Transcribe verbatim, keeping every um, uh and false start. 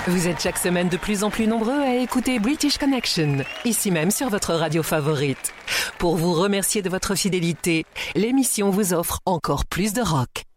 Vous êtes chaque semaine de plus en plus nombreux à écouter British Connection, ici même sur votre radio favorite. Pour vous remercier de votre fidélité, l'émission vous offre encore plus de rock.